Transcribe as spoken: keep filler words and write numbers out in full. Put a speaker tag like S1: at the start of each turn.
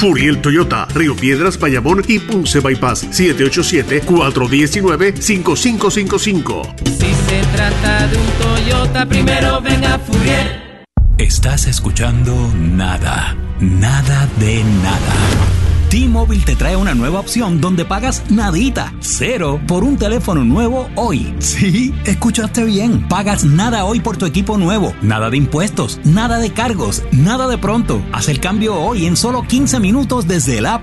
S1: Furiel Toyota, Río Piedras, Bayamón y Ponce Bypass. siete ocho siete, cuatro uno nueve, cinco cinco cinco cinco.
S2: Si se trata de un Toyota, primero ven a Furiel.
S3: Estás escuchando Nada, Nada de Nada. T-Mobile te trae una nueva opción donde pagas nadita, cero, por un teléfono nuevo hoy. Sí, escuchaste bien. Pagas nada hoy por tu equipo nuevo. Nada de impuestos, nada de cargos, nada de pronto. Haz el cambio hoy en solo quince minutos desde el app